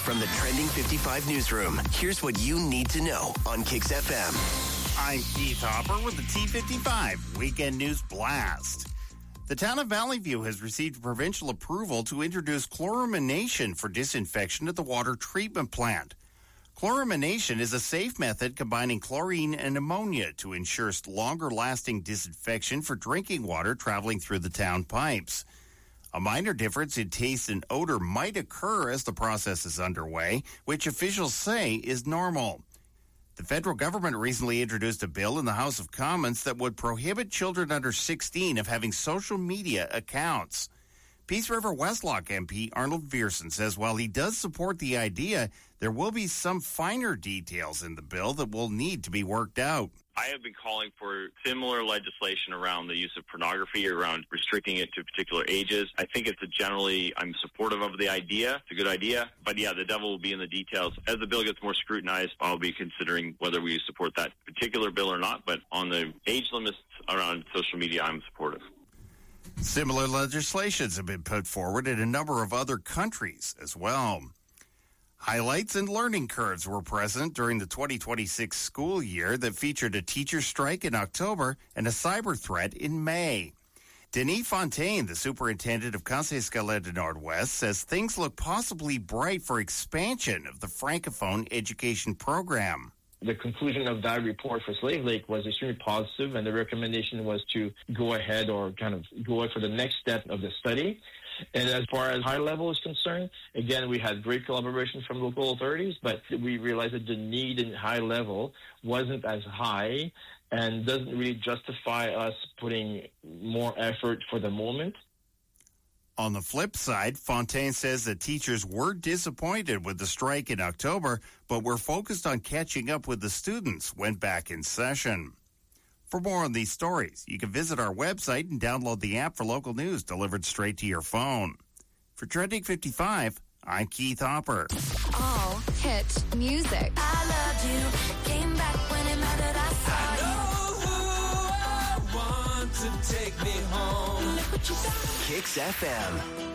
From the Trending 55 newsroom, here's what you need to know on Kix FM. I'm Keith Hopper with the T55 Weekend News Blast. The town of Valley View has received provincial approval to introduce chloramination for disinfection at the water treatment plant. Chloramination is a safe method combining chlorine and ammonia to ensure longer-lasting disinfection for drinking water traveling through the town pipes. A minor difference in taste and odor might occur as the process is underway, which officials say is normal. The federal government recently introduced a bill in the House of Commons that would prohibit children under 16 of having social media accounts. Peace River Westlock MP Arnold Viersen says while he does support the idea, there will be some finer details in the bill that will need to be worked out. I have been calling for similar legislation around the use of pornography, around restricting it to particular ages. I think I'm supportive of the idea. It's a good idea. But yeah, the devil will be in the details. As the bill gets more scrutinized, I'll be considering whether we support that particular bill or not. But on the age limits around social media, I'm supportive. Similar legislations have been put forward in a number of other countries as well. Highlights and learning curves were present during the 2026 school year that featured a teacher strike in October and a cyber threat in May. Denis Fontaine, the superintendent of Conseil Scolaire du Nord-Ouest, says things look possibly bright for expansion of the Francophone education program. The conclusion of that report for Slave Lake was extremely positive, and the recommendation was to go ahead or kind of go for the next step of the study. And as far as high level is concerned, again, we had great collaboration from local authorities, but we realized that the need in high level wasn't as high and doesn't really justify us putting more effort for the moment. On the flip side, Fontaine says that teachers were disappointed with the strike in October, but were focused on catching up with the students when back in session. For more on these stories, you can visit our website and download the app for local news delivered straight to your phone. For Trending 55, I'm Keith Hopper. All hit music. I loved you, came back when it mattered, I saw you. I know who I want to take me home. Look what you done. Kix FM.